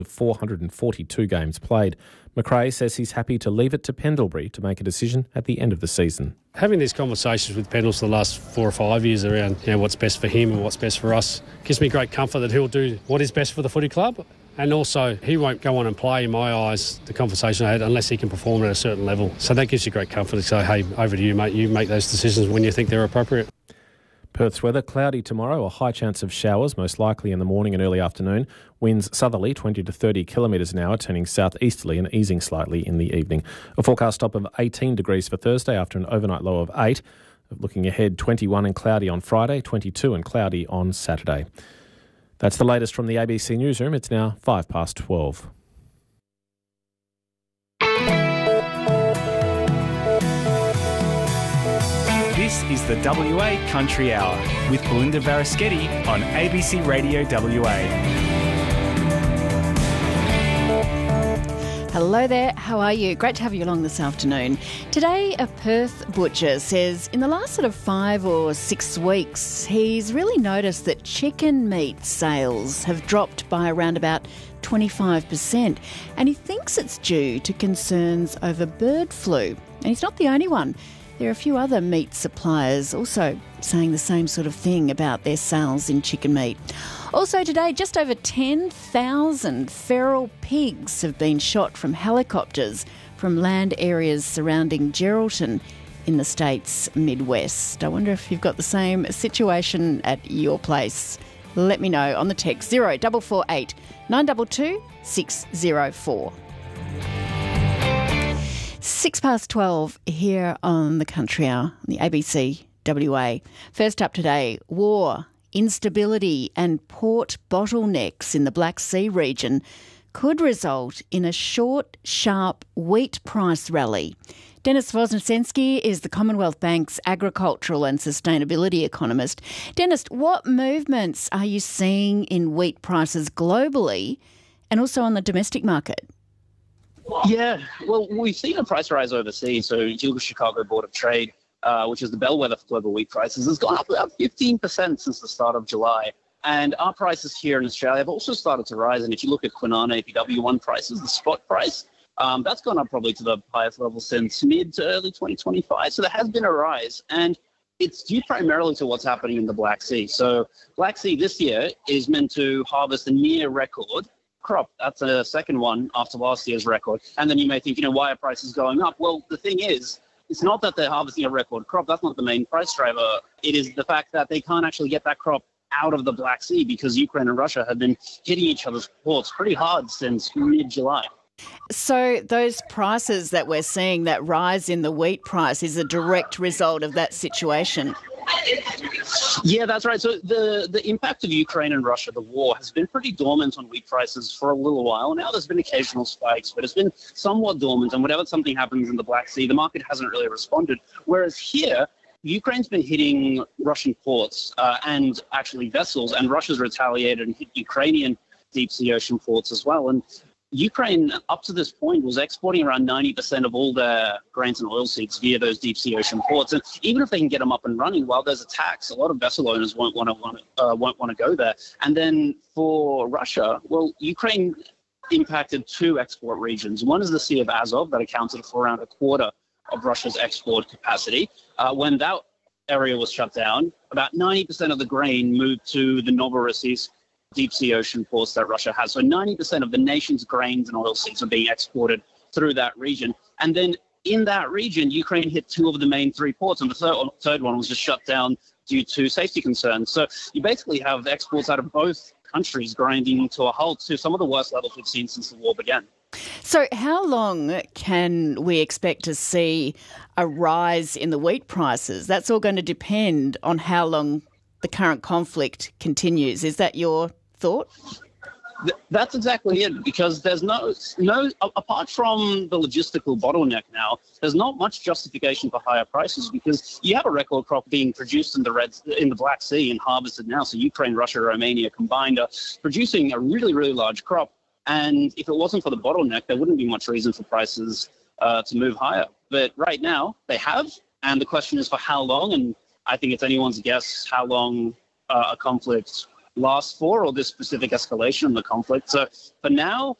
With 442 games played, McRae says he's happy to leave it to Pendlebury to make a decision at the end of the season. Having these conversations with Pendles for the last 4 or 5 years around what's best for him and what's best for us gives me great comfort that he'll do what is best for the footy club. And also, he won't go on and play, in my eyes, the conversation I had, unless he can perform at a certain level. So that gives you great comfort to say, hey, over to you, mate. You make those decisions when you think they're appropriate. Perth's weather, cloudy tomorrow, a high chance of showers, most likely in the morning and early afternoon. Winds southerly, 20 to 30 kilometres an hour, turning southeasterly and easing slightly in the evening. A forecast top of 18 degrees for Thursday after an overnight low of 8. Looking ahead, 21 and cloudy on Friday, 22 and cloudy on Saturday. That's the latest from the ABC Newsroom. It's now 12:05. This is the WA Country Hour with Belinda Varaschetti on ABC Radio WA. Hello there, how are you? Great to have you along this afternoon. Today, a Perth butcher says in the last 5 or 6 weeks, he's really noticed that chicken meat sales have dropped by around about 25%, and he thinks it's due to concerns over bird flu. And he's not the only one. There are a few other meat suppliers also saying the same sort of thing about their sales in chicken meat. Also today, just over 10,000 feral pigs have been shot from helicopters from land areas surrounding Geraldton in the state's Midwest. I wonder if you've got the same situation at your place. Let me know on the text 0448 922 604. 12:06 here on the Country Hour, on the ABC WA. First up today, war, instability and port bottlenecks in the Black Sea region could result in a short, sharp wheat price rally. Denis Voznesensky is the Commonwealth Bank's agricultural and sustainability economist. Denis, what movements are you seeing in wheat prices globally and also on the domestic market? Yeah, well, we've seen a price rise overseas. So if you look at Chicago Board of Trade, which is the bellwether for global wheat prices, has gone up about 15% since the start of July. And our prices here in Australia have also started to rise. And if you look at Kwinana APW1 prices, the spot price, that's gone up probably to the highest level since mid to early 2025. So there has been a rise. And it's due primarily to what's happening in the Black Sea. So Black Sea this year is meant to harvest a near record crop. That's a second one after last year's record. And then you may think, why are prices going up? Well, the thing is, it's not that they're harvesting a record crop. That's not the main price driver. It is the fact that they can't actually get that crop out of the Black Sea because Ukraine and Russia have been hitting each other's ports pretty hard since mid-July. So those prices that we're seeing, that rise in the wheat price, is a direct result of that situation? Yeah, that's right. So the impact of Ukraine and Russia, the war, has been pretty dormant on wheat prices for a little while. Now there's been occasional spikes, but it's been somewhat dormant. And whenever something happens in the Black Sea, the market hasn't really responded. Whereas here, Ukraine's been hitting Russian ports and actually vessels, and Russia's retaliated and hit Ukrainian deep sea ocean ports as well. And Ukraine, up to this point, was exporting around 90% of all their grains and oilseeds via those deep sea ocean ports. And even if they can get them up and running, while there's a tax, a lot of vessel owners won't want to go there. And then for Russia, well, Ukraine impacted 2 export regions. One is the Sea of Azov that accounted for around a quarter of Russia's export capacity. When that area was shut down, about 90% of the grain moved to the Novorossiysk deep sea ocean ports that Russia has. So 90% of the nation's grains and oilseeds are being exported through that region. And then in that region, Ukraine hit 2 of the main 3 ports, and the third one was just shut down due to safety concerns. So you basically have exports out of both countries grinding to a halt to some of the worst levels we've seen since the war began. So how long can we expect to see a rise in the wheat prices? That's all going to depend on how long the current conflict continues. Is that your thought? That's exactly it, because there's no apart from the logistical bottleneck now, there's not much justification for higher prices, because you have a record crop being produced in the Black Sea and harvested now. So Ukraine, Russia, Romania combined are producing a really, really large crop. And if it wasn't for the bottleneck, there wouldn't be much reason for prices to move higher. But right now they have, and the question is for how long. And I think it's anyone's guess how long a conflict last for, or this specific escalation in the conflict. So for now,